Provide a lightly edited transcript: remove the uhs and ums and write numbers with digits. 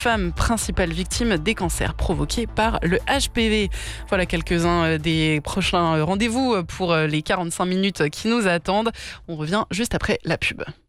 Femmes principales victimes des cancers provoqués par le HPV. Voilà quelques-uns des prochains rendez-vous pour les 45 minutes qui nous attendent. On revient juste après la pub.